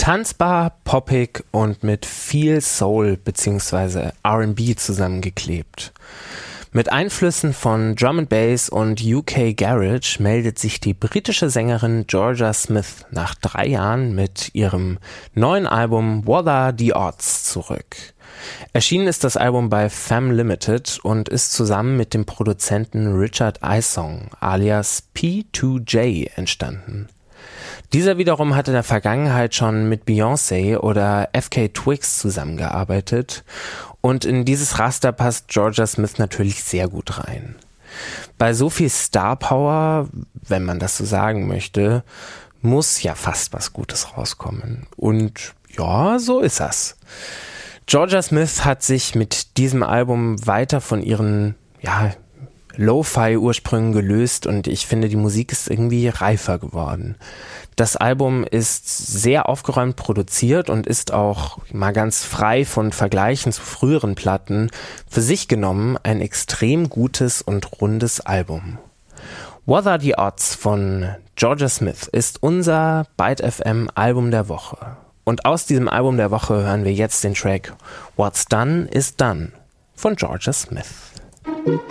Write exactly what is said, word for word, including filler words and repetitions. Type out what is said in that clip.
Tanzbar, poppig und mit viel Soul bzw. R and B zusammengeklebt. Mit Einflüssen von Drum and Bass und U K Garage meldet sich die britische Sängerin Jorja Smith nach drei Jahren mit ihrem neuen Album What Are the Odds zurück. Erschienen ist das Album bei Fam Limited und ist zusammen mit dem Produzenten Richard Eisong alias P zwei J entstanden. Dieser wiederum hat in der Vergangenheit schon mit Beyoncé oder F K Twigs zusammengearbeitet und in dieses Raster passt Jorja Smith natürlich sehr gut rein. Bei so viel Star Power, wenn man das so sagen möchte, muss ja fast was Gutes rauskommen. Und ja, so ist das. Jorja Smith hat sich mit diesem Album weiter von ihren, ja, Lo-Fi-Ursprüngen gelöst und ich finde, die Musik ist irgendwie reifer geworden. Das Album ist sehr aufgeräumt produziert und ist auch mal ganz frei von Vergleichen zu früheren Platten für sich genommen ein extrem gutes und rundes Album. What Are the Odds von Jorja Smith ist unser Byte F M Album der Woche. Und aus diesem Album der Woche hören wir jetzt den Track What's Done is Done von Jorja Smith.